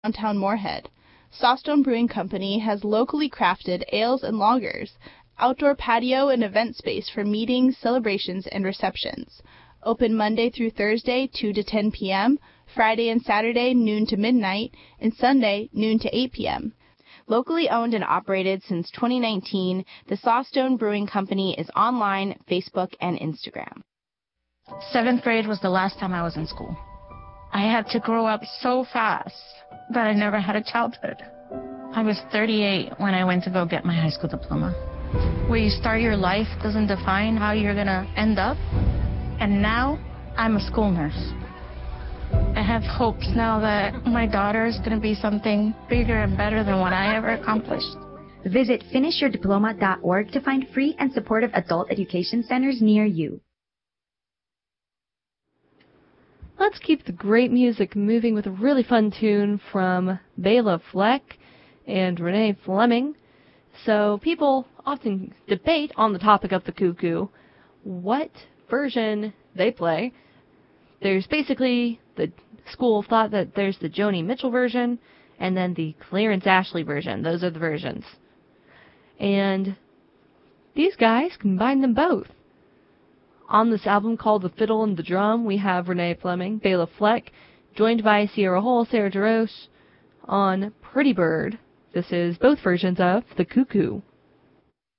downtown Moorhead. Sawstone Brewing Company has locally crafted ales and lagers, outdoor patio and event space for meetings, celebrations, and receptions. Open Monday through Thursday, 2 to 10 p.m., Friday and Saturday, noon to midnight, and Sunday, noon to 8 p.m. Locally owned and operated since 2019, the Sawstone Brewing Company is online, Facebook, and Instagram. 7th grade was the last time I was in school. I had to grow up so fast that I never had a childhood. I was 38 when I went to go get my high school diploma. Where you start your life doesn't define how you're going to end up. And now I'm a school nurse. I have hopes now that my daughter is going to be something bigger and better than what I ever accomplished. Visit finishyourdiploma.org to find free and supportive adult education centers near you. Let's keep the great music moving with a really fun tune from Bela Fleck and Renee Fleming. So people often debate on the topic of the cuckoo what version they play. There's basically the school of thought that there's the Joni Mitchell version and then the Clarence Ashley version. Those are the versions. And these guys combine them both. On this album called The Fiddle and the Drum, we have Renee Fleming, Bela Fleck, joined by Sierra Hull, Sarah Jarosz on Pretty Bird. This is both versions of The Cuckoo.